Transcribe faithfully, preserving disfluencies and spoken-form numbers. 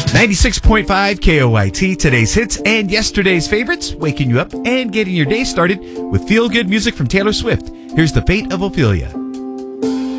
ninety-six point five K O I T, today's hits and yesterday's favorites, waking you up and getting your day started with feel-good music from Taylor Swift. Here's The Fate of Ophelia.